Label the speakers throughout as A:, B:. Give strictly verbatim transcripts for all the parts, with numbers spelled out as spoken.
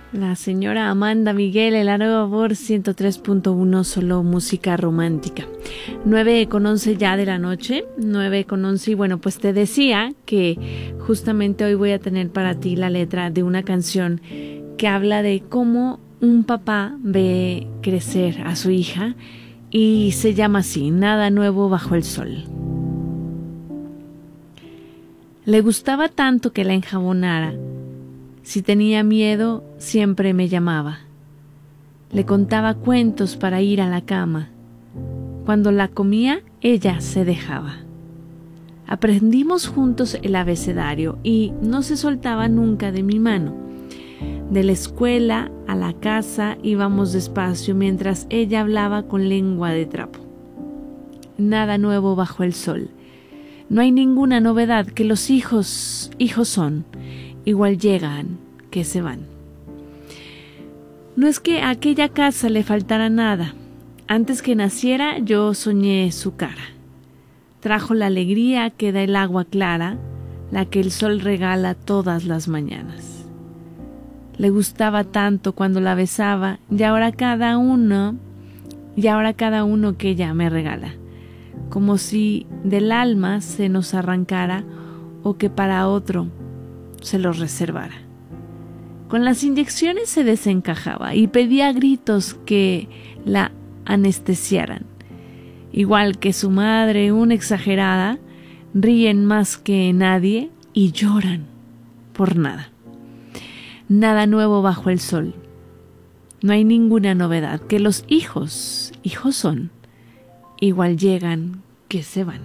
A: La señora Amanda Miguel, el La Nueva Voz ciento tres punto uno, solo música romántica. nueve con once ya de la noche, nueve con once, y bueno, pues te decía que justamente hoy voy a tener para ti la letra de una canción que habla de cómo un papá ve crecer a su hija y se llama así: Nada nuevo bajo el sol. Le gustaba tanto que la enjabonara. Si tenía miedo, siempre me llamaba. Le contaba cuentos para ir a la cama. Cuando la comía, ella se dejaba. Aprendimos juntos el abecedario y no se soltaba nunca de mi mano. De la escuela a la casa íbamos despacio mientras ella hablaba con lengua de trapo. Nada nuevo bajo el sol. No hay ninguna novedad, que los hijos, hijos son. Igual llegan que se van. No es que a aquella casa le faltara nada. Antes que naciera yo soñé su cara. Trajo la alegría que da el agua clara, la que el sol regala todas las mañanas. Le gustaba tanto cuando la besaba, y ahora cada uno, y ahora cada uno que ella me regala, como si del alma se nos arrancara o que para otro se los reservara. Con las inyecciones se desencajaba y pedía a gritos que la anestesiaran. Igual que su madre, una exagerada, ríen más que nadie y lloran por nada. Nada nuevo bajo el sol. No hay ninguna novedad, que los hijos, hijos son. Igual llegan que se van.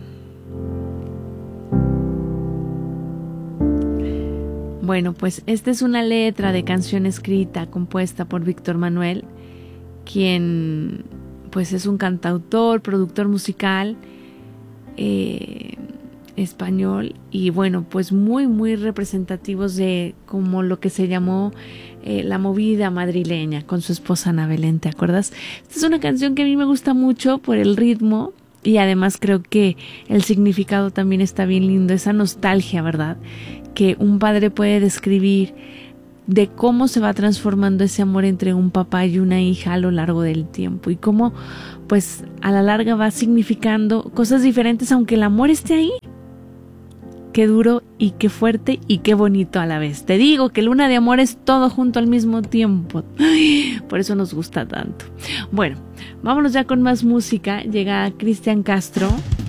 A: Bueno, pues esta es una letra de canción escrita, compuesta por Víctor Manuel, quien pues es un cantautor, productor musical eh, español, y bueno, pues muy muy representativos de como lo que se llamó eh, la movida madrileña con su esposa Ana Belén, ¿te acuerdas? Esta es una canción que a mí me gusta mucho por el ritmo y además creo que el significado también está bien lindo, esa nostalgia, ¿verdad?, que un padre puede describir de cómo se va transformando ese amor entre un papá y una hija a lo largo del tiempo y cómo pues a la larga va significando cosas diferentes aunque el amor esté ahí. Qué duro y qué fuerte y qué bonito a la vez. Te digo que Luna de Amor es todo junto al mismo tiempo. Ay, por eso nos gusta tanto. Bueno, vámonos ya con más música. Llega Cristian Castro.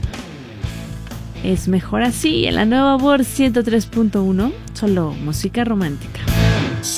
A: Es mejor así, en La Nueva Voz ciento tres punto uno, solo música romántica.